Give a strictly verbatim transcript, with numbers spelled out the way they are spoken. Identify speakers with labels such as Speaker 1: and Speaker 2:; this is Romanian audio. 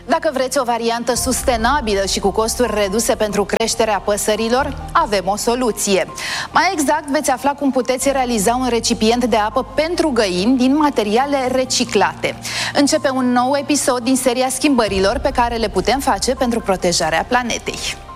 Speaker 1: Dacă vreți o variantă sustenabilă și cu costuri reduse pentru creșterea păsărilor, avem o soluție. Mai exact, veți afla cum puteți realiza un recipient de apă pentru găini din materiale reciclate. Începe un nou episod din seria schimbărilor pe care le putem face pentru protejarea planetei.